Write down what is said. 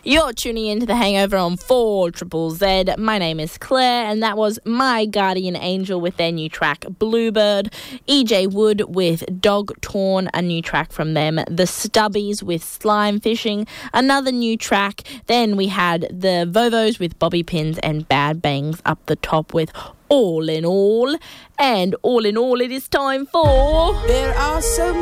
You're tuning into The Hangover on 4ZZZ. My name is Claire, and that was My Guardian Angel with their new track, Bluebird. EJ Wood with Dog Torn, a new track from them. The Stubbies with Slime Fishing, another new track. Then we had the Vovos with Bobby Pins and Bad Bangs up the top with All in All. And all in all, it is time for... There are so